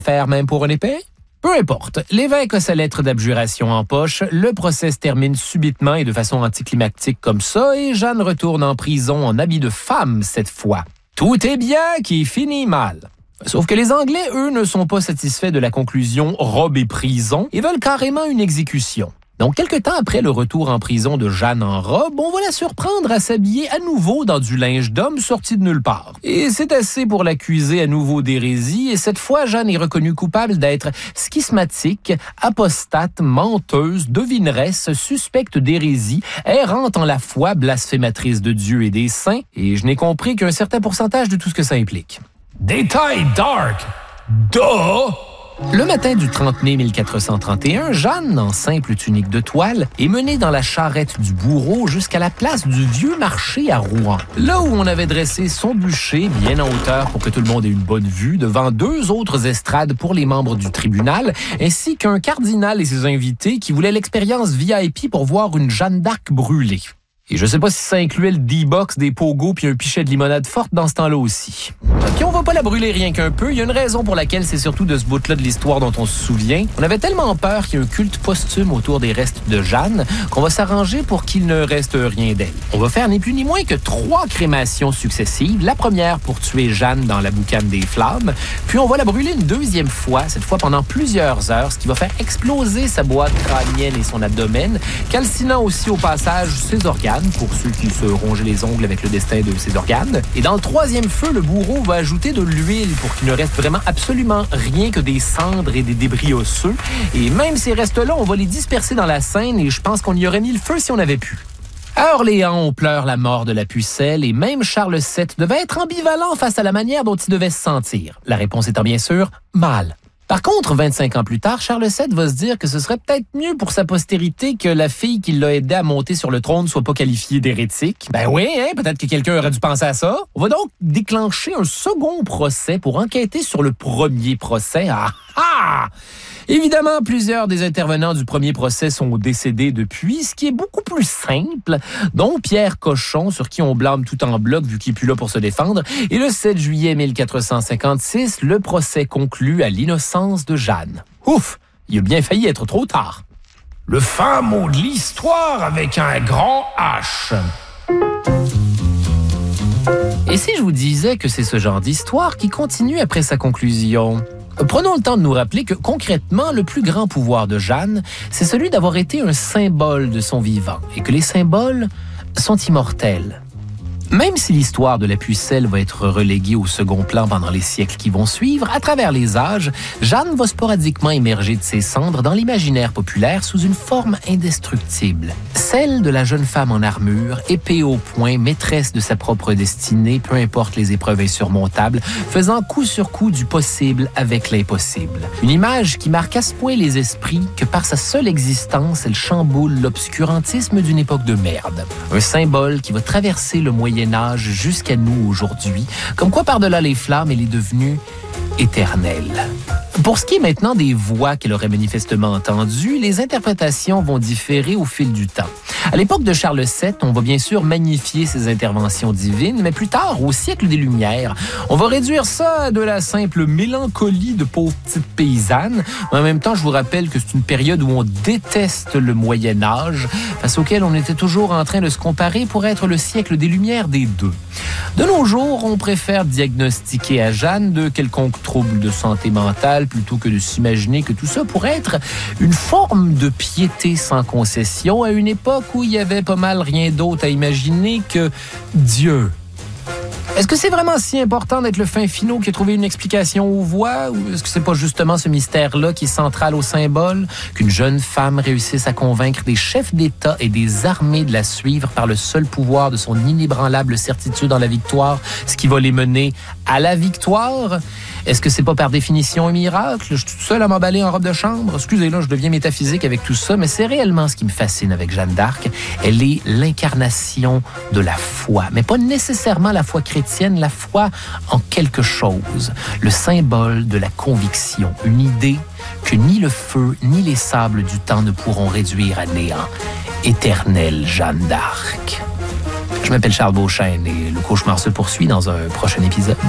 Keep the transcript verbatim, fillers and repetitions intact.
Faire même pour une épée? Peu importe, l'évêque a sa lettre d'abjuration en poche, le procès se termine subitement et de façon anticlimactique comme ça, et Jeanne retourne en prison en habit de femme cette fois. Tout est bien qui finit mal. Sauf que les Anglais, eux, ne sont pas satisfaits de la conclusion robe et prison et veulent carrément une exécution. Donc, quelque temps après le retour en prison de Jeanne en robe, on va la surprendre à s'habiller à nouveau dans du linge d'homme sorti de nulle part. Et c'est assez pour l'accuser à nouveau d'hérésie, et cette fois, Jeanne est reconnue coupable d'être schismatique, apostate, menteuse, devineresse, suspecte d'hérésie, errante en la foi, blasphématrice de Dieu et des saints, et je n'ai compris qu'un certain pourcentage de tout ce que ça implique. Détail dark! Duh! Le matin du trente mai mille quatre cent trente et un, Jeanne, en simple tunique de toile, est menée dans la charrette du bourreau jusqu'à la place du Vieux Marché à Rouen. Là où on avait dressé son bûcher bien en hauteur pour que tout le monde ait une bonne vue, devant deux autres estrades pour les membres du tribunal, ainsi qu'un cardinal et ses invités qui voulaient l'expérience V I P pour voir une Jeanne d'Arc brûlée. Et je sais pas si ça incluait le D-Box, des pogos puis un pichet de limonade forte dans ce temps-là aussi. OK, on va pas la brûler rien qu'un peu. Il y a une raison pour laquelle c'est surtout de ce bout-là de l'histoire dont on se souvient. On avait tellement peur qu'il y ait un culte posthume autour des restes de Jeanne qu'on va s'arranger pour qu'il ne reste rien d'elle. On va faire ni plus ni moins que trois crémations successives. La première pour tuer Jeanne dans la boucane des flammes. Puis on va la brûler une deuxième fois, cette fois pendant plusieurs heures, ce qui va faire exploser sa boîte crânienne et son abdomen, calcinant aussi au passage ses organes, pour ceux qui se rongeaient les ongles avec le destin de ses organes. Et dans le troisième feu, le bourreau va ajouter de l'huile pour qu'il ne reste vraiment absolument rien que des cendres et des débris osseux. Et même ces restes-là, on va les disperser dans la Seine et je pense qu'on y aurait mis le feu si on avait pu. À Orléans, on pleure la mort de la pucelle et même Charles sept devait être ambivalent face à la manière dont il devait se sentir. La réponse étant bien sûr mal. Par contre, vingt-cinq ans plus tard, Charles sept va se dire que ce serait peut-être mieux pour sa postérité que la fille qui l'a aidé à monter sur le trône soit pas qualifiée d'hérétique. Ben oui, hein, peut-être que quelqu'un aurait dû penser à ça. On va donc déclencher un second procès pour enquêter sur le premier procès. Ah ah! Évidemment, plusieurs des intervenants du premier procès sont décédés depuis, ce qui est beaucoup plus simple, dont Pierre Cochon, sur qui on blâme tout en bloc vu qu'il n'est plus là pour se défendre. Et le sept juillet mille quatre cent cinquante-six, le procès conclut à l'innocence de Jeanne. Ouf! Il a bien failli être trop tard. Le fin mot de l'histoire avec un grand H. Et si je vous disais que c'est ce genre d'histoire qui continue après sa conclusion? Prenons le temps de nous rappeler que, concrètement, le plus grand pouvoir de Jeanne, c'est celui d'avoir été un symbole de son vivant, et que les symboles sont immortels. Même si l'histoire de la pucelle va être reléguée au second plan pendant les siècles qui vont suivre, à travers les âges, Jeanne va sporadiquement émerger de ses cendres dans l'imaginaire populaire sous une forme indestructible. Celle de la jeune femme en armure, épée au poing, maîtresse de sa propre destinée, peu importe les épreuves insurmontables, faisant coup sur coup du possible avec l'impossible. Une image qui marque à ce point les esprits que par sa seule existence, elle chamboule l'obscurantisme d'une époque de merde. Un symbole qui va traverser le Moyen Âge jusqu'à nous aujourd'hui, comme quoi par-delà les flammes, elle est devenue éternelle. Pour ce qui est maintenant des voix qu'elle aurait manifestement entendues, les interprétations vont différer au fil du temps. À l'époque de Charles sept, on va bien sûr magnifier ses interventions divines, mais plus tard, au siècle des Lumières, on va réduire ça à de la simple mélancolie de pauvres petites paysannes. Mais en même temps, je vous rappelle que c'est une période où on déteste le Moyen Âge, face auquel on était toujours en train de se comparer pour être le siècle des Lumières des deux. De nos jours, on préfère diagnostiquer à Jeanne de quelconque trouble de santé mentale plutôt que de s'imaginer que tout ça pourrait être une forme de piété sans concession à une époque où il y avait pas mal rien d'autre à imaginer que Dieu. Est-ce que c'est vraiment si important d'être le fin finot qui a trouvé une explication aux voix, ou est-ce que c'est pas justement ce mystère-là qui est central au symbole, qu'une jeune femme réussisse à convaincre des chefs d'État et des armées de la suivre par le seul pouvoir de son inébranlable certitude en la victoire, ce qui va les mener à la victoire? Est-ce que c'est pas par définition un miracle? Je suis tout seul à m'emballer en robe de chambre. Excusez-là, je deviens métaphysique avec tout ça, mais c'est réellement ce qui me fascine avec Jeanne d'Arc. Elle est l'incarnation de la foi, mais pas nécessairement la foi chrétienne, la foi en quelque chose, le symbole de la conviction, une idée que ni le feu ni les sables du temps ne pourront réduire à néant. Éternelle Jeanne d'Arc. Je m'appelle Charles Beauchesne et le cauchemar se poursuit dans un prochain épisode.